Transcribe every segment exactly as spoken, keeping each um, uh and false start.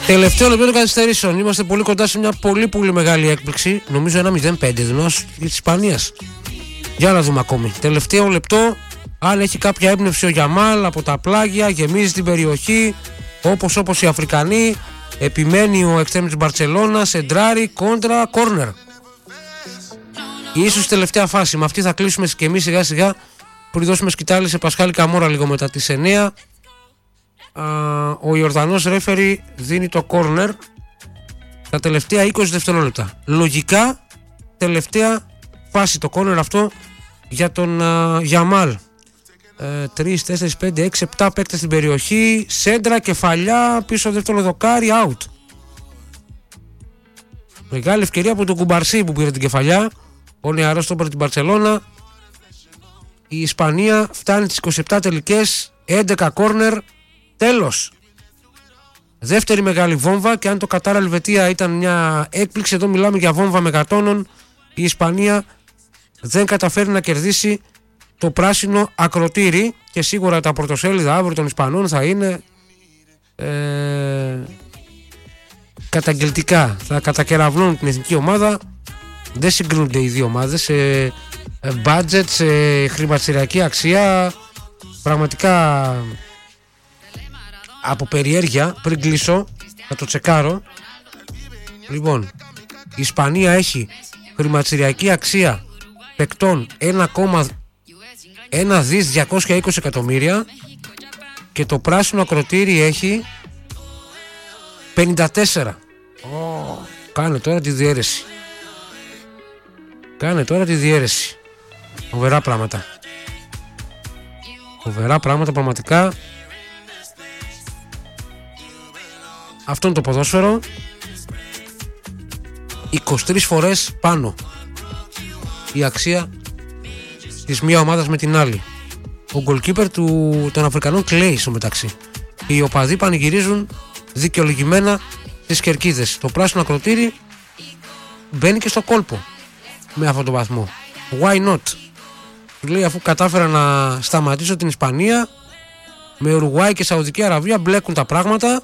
Τελευταίο λεπτό των καθυστερήσεων. Είμαστε πολύ κοντά σε μια πολύ πολύ μεγάλη έκπληξη. Νομίζω ένα μηδέν πέντε δυνός της Ισπανίας. Για να δούμε ακόμη. Τελευταίο λεπτό. Αν έχει κάποια έμπνευση ο Γιαμάλ από τα πλάγια, γεμίζει την περιοχή. Όπως όπως οι Αφρικανοί. Επιμένει ο εξτρέμ της Μπαρτσελώνα. Σεντράρι, κόντρα, κόρνερ. Ίσως τελευταία φάση. Με αυτή θα κλείσουμε και εμείς σιγά σιγά. Πριν δώσουμε σκητάλη σε Πασχάλη Καμόρα λίγο μετά τις εννιά. Α, ο Ιορδανός ρέφερι δίνει το κόρνερ τα τελευταία είκοσι δευτερόλεπτα. Λογικά τελευταία φάση το κόρνερ αυτό για τον α, Γιαμάλ. τρία, τέσσερα, πέντε, έξι, επτά παίκτες στην περιοχή. Σέντρα, κεφαλιά, πίσω δεύτερο δοκάρι, out. Μεγάλη ευκαιρία από τον Κουμπαρσί που πήρε την κεφαλιά. Ο νεαρός τόπερ την Μπαρτσελώνα. Η Ισπανία φτάνει τις είκοσι επτά τελικές, έντεκα κόρνερ. Τέλος. Δεύτερη μεγάλη βόμβα, και αν το Κατάρ Ελβετία ήταν μια έκπληξη, εδώ μιλάμε για βόμβα μεγατόνων. Η Ισπανία δεν καταφέρει να κερδίσει το πράσινο ακροτήρι και σίγουρα τα πρωτοσέλιδα αύριο των Ισπανών θα είναι ε, καταγγελτικά. Θα κατακεραυνώνουν την εθνική ομάδα. Δεν συγκρίνονται οι δύο ομάδες σε budget, σε χρηματιστηριακή αξία. Πραγματικά από περιέργεια, πριν κλείσω θα το τσεκάρω. Λοιπόν, η Ισπανία έχει χρηματιστηριακή αξία παικτών ένα κόμμα ένα δις διακόσια είκοσι εκατομμύρια και το πράσινο ακροτήρι έχει πενήντα τέσσερα. Oh, κάνε τώρα τη διαίρεση. Κάνε τώρα τη διαίρεση. Φοβερά πράγματα. Φοβερά πράγματα πραγματικά. Αυτό είναι το ποδόσφαιρο. είκοσι τρεις φορές πάνω η αξία της μία ομάδας με την άλλη. Ο goalkeeper του, των Αφρικανών κλαίει στο μεταξύ. Οι οπαδοί πανηγυρίζουν δικαιολογημένα τις κερκίδες. Το πράσινο ακροτήρι μπαίνει και στο κόλπο με αυτόν τον βαθμό. Why not? Λέει, αφού κατάφερα να σταματήσω την Ισπανία, με Ουρουγουάη και Σαουδική Αραβία μπλέκουν τα πράγματα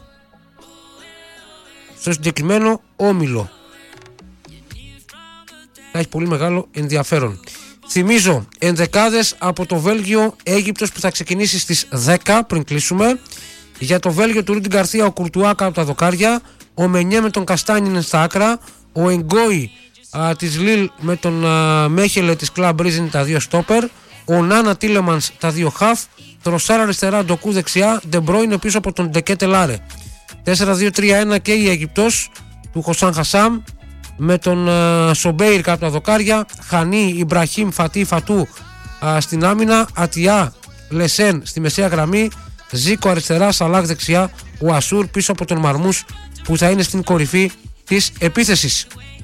στο συγκεκριμένο όμιλο. Θα έχει πολύ μεγάλο ενδιαφέρον. Θυμίζω ενδεκάδες από το Βέλγιο Αίγυπτος που θα ξεκινήσει στις δέκα πριν κλείσουμε. Για το Βέλγιο του Ρούντιν Γκαρθία ο Κουρτουά κάτω από τα δοκάρια. Ο Μενιέ με τον Καστάνι είναι στα άκρα. Ο Εγκόη α, της Λίλ με τον α, Μέχελε της Κλαμπ Μπρίζ είναι τα δύο στόπερ. Ο Νάνα Τίλεμανς τα δύο χαφ. Τροσάρα αριστερά, Ντοκού δεξιά. Ντεμπρό είναι πίσω από τον Ντεκέτε Λάρε. τέσσερα δύο τρία ένα και η Αιγυπτός του Χωσάν Χασάμ με τον uh, Σομπέιρ κάτω από τα δοκάρια. Χανί, Ιμπραχήμ, Φατί, Φατού uh, στην άμυνα. Ατιά, Λεσέν στη μεσαία γραμμή. Ζίκο αριστερά, Σαλάχ δεξιά. Ο Ασούρ πίσω από τον Μαρμούς που θα είναι στην κορυφή της επίθεσης.